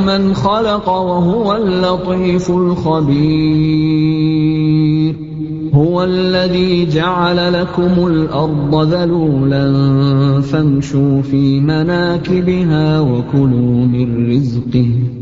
مَنْ خَلَقَ وَهُوَ اللَّطِيفُ الْخَبِيرُ هُوَ الَّذِي جَعَلَ لَكُمُ الْأَرْضَ ذَلُولًا فَامْشُوا فِي مَنَاكِبِهَا وَكُلُوا مِن رِّزْقِهِ